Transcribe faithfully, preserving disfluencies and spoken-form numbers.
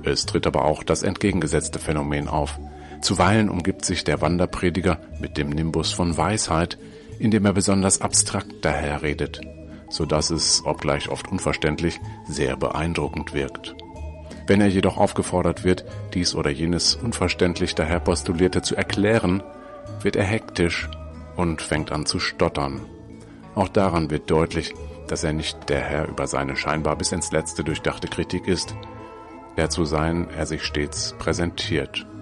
Es tritt aber auch das entgegengesetzte Phänomen auf. Zuweilen umgibt sich der Wanderprediger mit dem Nimbus von Weisheit, indem er besonders abstrakt daherredet, so dass es, obgleich oft unverständlich, sehr beeindruckend wirkt. Wenn er jedoch aufgefordert wird, dies oder jenes unverständlich daherpostulierte zu erklären, wird er hektisch und fängt an zu stottern. Auch daran wird deutlich, dass er nicht der Herr über seine scheinbar bis ins Letzte durchdachte Kritik ist, der zu sein er sich stets präsentiert.